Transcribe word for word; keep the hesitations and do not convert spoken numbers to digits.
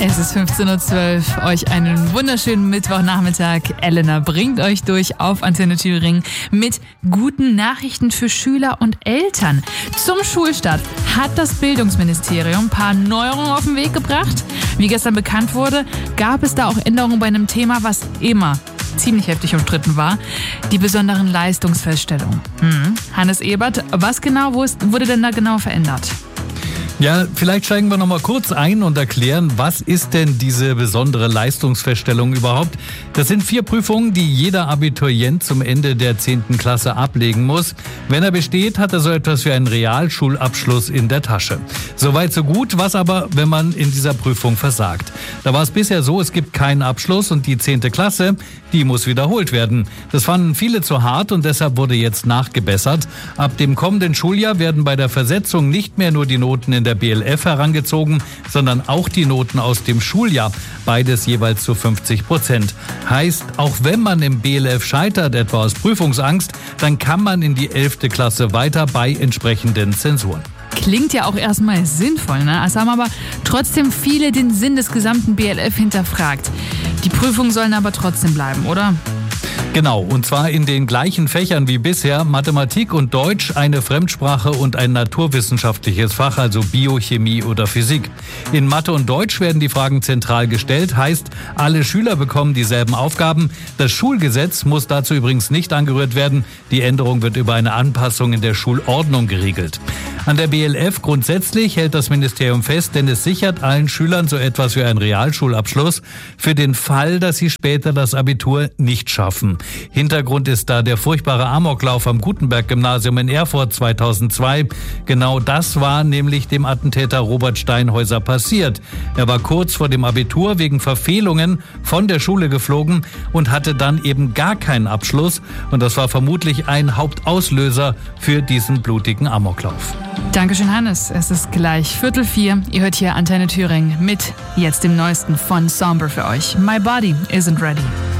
Es ist fünfzehn Uhr zwölf. Euch einen wunderschönen Mittwochnachmittag. Elena bringt euch durch auf Antenne Thüringen mit guten Nachrichten für Schüler und Eltern. Zum Schulstart hat das Bildungsministerium ein paar Neuerungen auf den Weg gebracht. Wie gestern bekannt wurde, gab es da auch Änderungen bei einem Thema, was immer ziemlich heftig umstritten war, die besonderen Leistungsfeststellungen. Hm. Hannes Ebert, was genau wurde denn da genau verändert? Ja, vielleicht steigen wir noch mal kurz ein und erklären, was ist denn diese besondere Leistungsfeststellung überhaupt? Das sind vier Prüfungen, die jeder Abiturient zum Ende der zehnten Klasse ablegen muss. Wenn er besteht, hat er so etwas wie einen Realschulabschluss in der Tasche. Soweit so gut, was aber, wenn man in dieser Prüfung versagt? Da war es bisher so, es gibt keinen Abschluss und die zehnte Klasse, die muss wiederholt werden. Das fanden viele zu hart und deshalb wurde jetzt nachgebessert. Ab dem kommenden Schuljahr werden bei der Versetzung nicht mehr nur die Noten in der B L F herangezogen, sondern auch die Noten aus dem Schuljahr. Beides jeweils zu fünfzig Prozent. Heißt, auch wenn man im B L F scheitert, etwa aus Prüfungsangst, dann kann man in die elfte Klasse weiter bei entsprechenden Zensuren. Klingt ja auch erstmal sinnvoll, ne? Es haben aber trotzdem viele den Sinn des gesamten B L F hinterfragt. Die Prüfungen sollen aber trotzdem bleiben, oder? Genau, und zwar in den gleichen Fächern wie bisher, Mathematik und Deutsch, eine Fremdsprache und ein naturwissenschaftliches Fach, also Biochemie oder Physik. In Mathe und Deutsch werden die Fragen zentral gestellt, heißt, alle Schüler bekommen dieselben Aufgaben. Das Schulgesetz muss dazu übrigens nicht angerührt werden. Die Änderung wird über eine Anpassung in der Schulordnung geregelt. An der B L F grundsätzlich hält das Ministerium fest, denn es sichert allen Schülern so etwas wie einen Realschulabschluss für den Fall, dass sie später das Abitur nicht schaffen. Hintergrund ist da der furchtbare Amoklauf am Gutenberg-Gymnasium in Erfurt zweitausendzwei. Genau das war nämlich dem Attentäter Robert Steinhäuser passiert. Er war kurz vor dem Abitur wegen Verfehlungen von der Schule geflogen und hatte dann eben gar keinen Abschluss. Und das war vermutlich ein Hauptauslöser für diesen blutigen Amoklauf. Dankeschön, Hannes. Es ist gleich Viertel vier. Ihr hört hier Antenne Thüringen mit jetzt dem Neuesten von Somber für euch. My Body Isn't Ready.